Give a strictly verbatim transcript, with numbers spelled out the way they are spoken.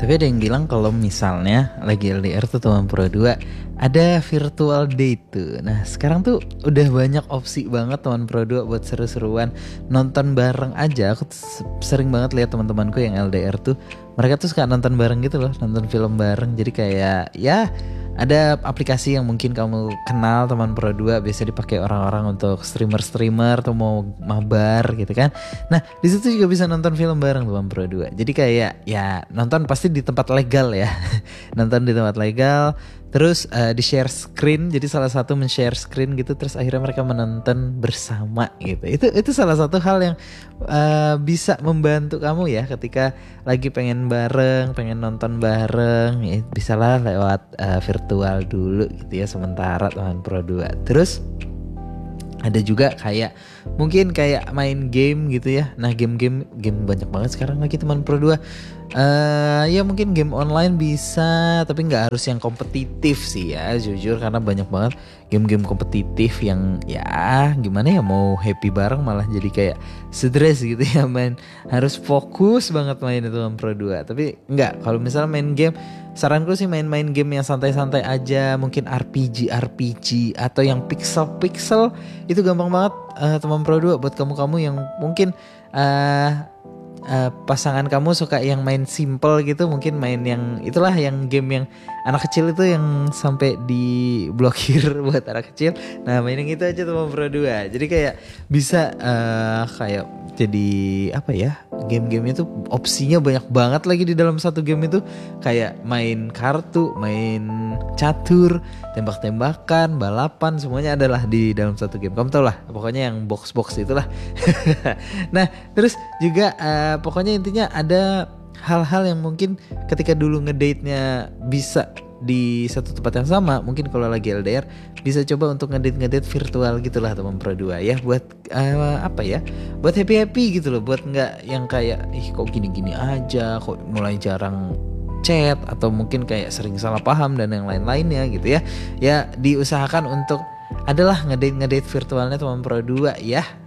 Tapi ada yang bilang kalau misalnya lagi L D R tuh teman pro dua ada virtual date tuh. Nah sekarang tuh udah banyak opsi banget teman pro dua buat seru-seruan nonton bareng aja. Aku tuh sering banget lihat teman-temanku yang L D R tuh mereka tuh suka nonton bareng gitu loh, nonton film bareng. Jadi kayak ya ada aplikasi yang mungkin kamu kenal teman pro dua, biasa dipakai orang-orang untuk streamer-streamer atau mau mabar gitu kan. Nah di situ juga bisa nonton film bareng teman pro dua. Jadi kayak ya nonton pasti di tempat legal ya. Nonton di tempat legal. Terus uh, di share screen, jadi salah satu men-share screen gitu, terus akhirnya mereka menonton bersama gitu. Itu itu salah satu hal yang uh, bisa membantu kamu ya ketika lagi pengen bareng, pengen nonton bareng, ya bisalah lewat uh, virtual dulu gitu ya sementara teman pro dua. Terus ada juga kayak mungkin kayak main game gitu ya. Nah game-game game banyak banget sekarang lagi teman pro dua. Uh, ya mungkin game online bisa, tapi nggak harus yang kompetitif sih ya jujur, karena banyak banget game-game kompetitif yang ya gimana ya, mau happy bareng malah jadi kayak stres gitu ya, main harus fokus banget main itu teman pro dua. Tapi nggak, kalau misalnya main game, saranku sih main-main game yang santai-santai aja, mungkin R P G R P G atau yang pixel-pixel itu gampang banget uh, teman pro dua buat kamu-kamu yang mungkin uh, Uh, pasangan kamu suka yang main simple gitu, mungkin main yang itulah yang game yang anak kecil itu yang sampai diblokir buat anak kecil. Nah main yang itu aja teman pro dua. Jadi kayak bisa uh, kayak jadi apa ya, game-game itu opsinya banyak banget lagi di dalam satu game itu. Kayak main kartu, main catur, tembak-tembakan, balapan, semuanya adalah di dalam satu game. Kamu tau lah pokoknya yang box-box itulah. Nah terus juga uh, pokoknya intinya ada hal-hal yang mungkin ketika dulu ngedate-nya bisa di satu tempat yang sama, mungkin kalau lagi L D R bisa coba untuk ngedate-ngedate virtual gitulah teman pro dua ya, buat uh, apa ya, buat happy-happy gitu loh, buat nggak yang kayak ih kok gini-gini aja, kok mulai jarang chat, atau mungkin kayak sering salah paham dan yang lain-lainnya gitu ya. Ya diusahakan untuk adalah ngedate-ngedate virtualnya teman pro dua ya.